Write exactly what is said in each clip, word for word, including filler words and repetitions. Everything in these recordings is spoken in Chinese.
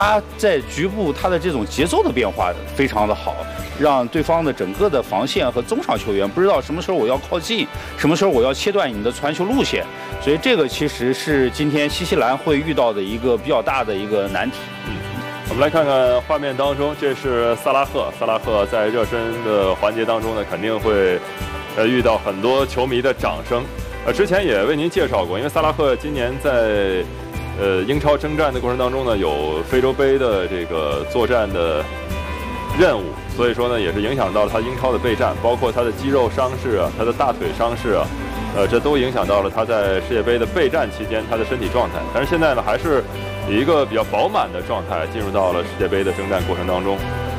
他在局部他的这种节奏的变化非常的好，让对方的整个的防线和中场球员不知道什么时候我要靠近，什么时候我要切断你的传球路线，所以这个其实是今天新西兰会遇到的一个比较大的一个难题。 嗯，我们来看看画面当中，这是萨拉赫，萨拉赫在热身的环节当中呢，肯定会呃遇到很多球迷的掌声。呃，之前也为您介绍过，因为萨拉赫今年在呃英超征战的过程当中呢，有非洲杯的这个作战的任务，所以说呢，也是影响到了他英超的备战，包括他的肌肉伤势啊，他的大腿伤势啊，呃，这都影响到了他在世界杯的备战期间他的身体状态。但是现在呢，还是以一个比较饱满的状态进入到了世界杯的征战过程当中。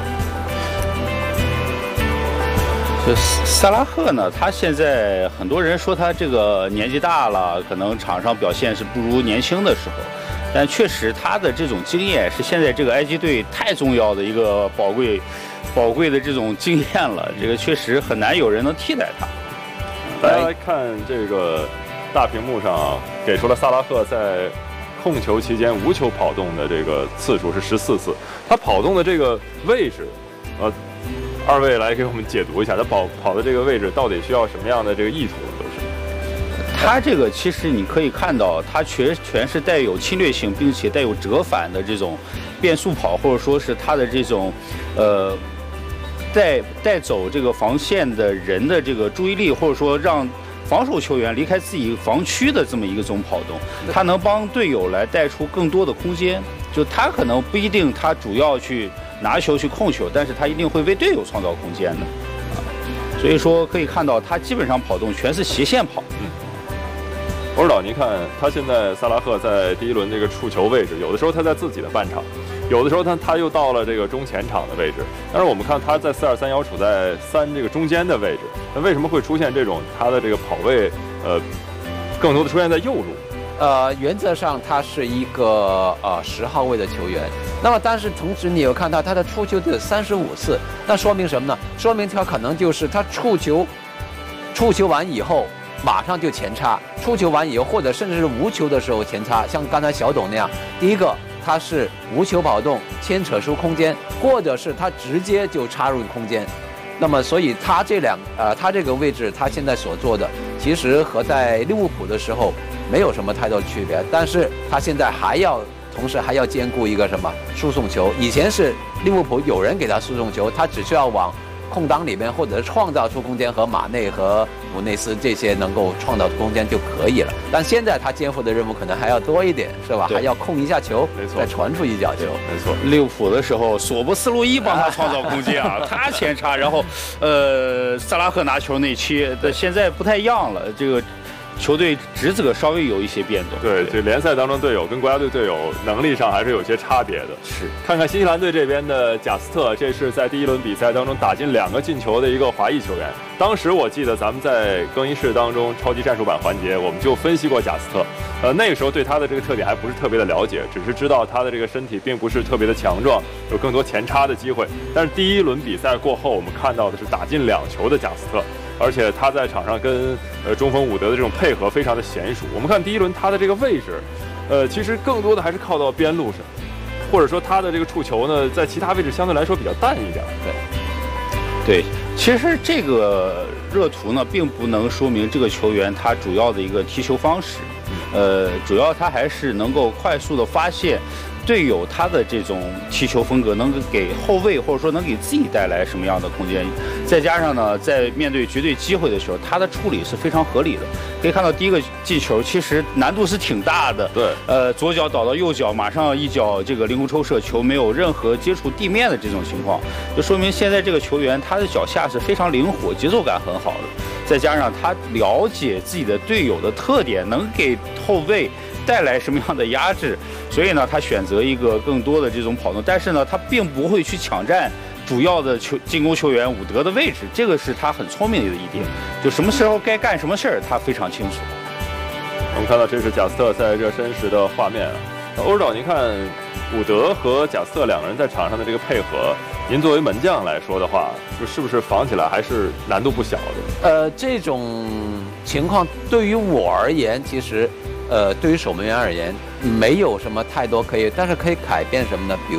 这萨拉赫呢，他现在很多人说他这个年纪大了，可能场上表现是不如年轻的时候，但确实他的这种经验是现在这个埃及队太重要的一个宝贵、宝贵的这种经验了。这个确实很难有人能替代他。 大家来看这个大屏幕上啊，给出了萨拉赫在控球期间无球跑动的这个次数是十四次，他跑动的这个位置，呃。二位来给我们解读一下，他跑跑的这个位置到底需要什么样的这个意图呢？都是， 他这个其实你可以看到，他全全是带有侵略性，并且带有折返的这种变速跑，或者说是他的这种，呃，带带走这个防线的人的这个注意力，或者说让防守球员离开自己防区的这么一个种跑动，他能帮队友来带出更多的空间。就他可能不一定他主要去拿球去控球，但是他一定会为队友创造空间的，啊，所以说可以看到他基本上跑动全是斜线跑。 嗯，欧指导，您看他现在萨拉赫在第一轮这个触球位置，有的时候他在自己的半场，有的时候他他又到了这个中前场的位置。但是我们看他在四二三幺处在三这个中间的位置，那为什么会出现这种他的这个跑位呃更多的出现在右路？ 呃，原则上他是一个呃十号位的球员，那么但是同时你有看到他的触球只有三十五次，那说明什么呢？说明他可能就是他触球，触球完以后马上就前插，触球完以后或者甚至是无球的时候前插，像刚才小董那样，第一个他是无球跑动牵扯出空间，或者是他直接就插入空间。那么，所以他这两呃，他这个位置，他现在所做的，其实和在利物浦的时候没有什么太多的区别。但是他现在还要，同时还要兼顾一个什么输送球。以前是利物浦有人给他输送球，他只需要往空档里面或者是创造出空间，和马内和姆内斯这些能够创造空间就可以了。但现在他肩负的任务可能还要多一点，是吧？还要控一下球， 没错， 再传出一脚球， 没错。 利物浦的时候，索博斯洛伊帮他创造空间啊，他前插，然后呃萨拉赫拿球内切，但现在不太一样了，这个。球队职责稍微有一些变动， 对，这联赛当中队友跟国家队队友能力上还是有些差别的。 是， 看看新西兰队这边的贾斯特，这是在第一轮比赛当中打进两个进球的一个华裔球员。当时我记得咱们在更衣室当中超级战术版环节，我们就分析过贾斯特。呃，那个时候对他的这个特点还不是特别的了解，只是知道他的这个身体并不是特别的强壮，有更多前插的机会。但是第一轮比赛过后，我们看到的是打进两球的贾斯特。而且他在场上跟呃中锋伍德的这种配合非常的娴熟。我们看第一轮他的这个位置，呃，其实更多的还是靠到边路上，或者说他的这个触球呢，在其他位置相对来说比较淡一点。 对，对，其实这个热图呢，并不能说明这个球员他主要的一个踢球方式，呃，主要他还是能够快速的发现队友他的这种踢球风格能给后卫或者说能给自己带来什么样的空间，再加上呢，在面对绝对机会的时候，他的处理是非常合理的。可以看到第一个进球其实难度是挺大的， 对， 呃，左脚倒到右脚，马上一脚这个凌空抽射，球没有任何接触地面的这种情况，就说明现在这个球员他的脚下是非常灵活，节奏感很好的，再加上他了解自己的队友的特点，能给后卫带来什么样的压制，所以呢，他选择一个更多的这种跑动，但是呢，他并不会去抢占主要的球进攻球员伍德的位置，这个是他很聪明的一点，就什么时候该干什么事儿，他非常清楚。 我们看到这是贾斯特在热身时的画面啊。欧指导，您看伍德和贾斯特两个人在场上的这个配合，您作为门将来说的话，就是不是防起来还是难度不小的？ 呃，这种情况对于我而言，其实。呃，对于守门员而言，没有什么太多可以，但是可以改变什么呢？比如。